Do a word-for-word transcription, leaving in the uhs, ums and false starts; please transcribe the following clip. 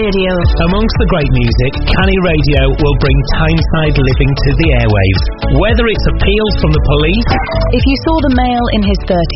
Radio. Amongst the great music, Canny Radio will bring Tyneside living to the airwaves. Whether it's appeals from the police... If you saw the male in his thirties